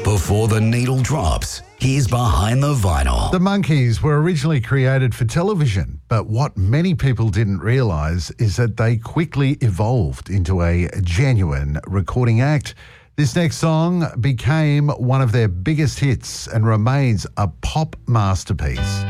Before the needle drops, here's Behind the Vinyl. The Monkees were originally created for television, but what many people didn't realise is that they quickly evolved into a genuine recording act. This next song became one of their biggest hits and remains a pop masterpiece.